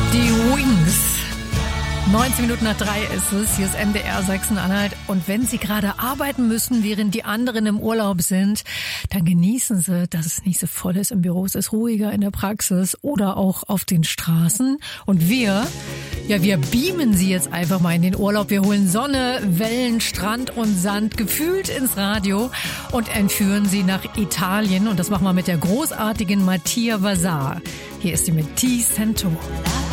Die Wings. 19 Minuten nach 3 ist es. Hier ist MDR Sachsen-Anhalt. Und wenn Sie gerade arbeiten müssen, während die anderen im Urlaub sind, dann genießen Sie, dass es nicht so voll ist im Büro. Es ist ruhiger in der Praxis oder auch auf den Straßen. Und wir beamen Sie jetzt einfach mal in den Urlaub. Wir holen Sonne, Wellen, Strand und Sand gefühlt ins Radio und entführen Sie nach Italien. Und das machen wir mit der großartigen Mattia Vasar. Hier ist sie mit Ti Sento.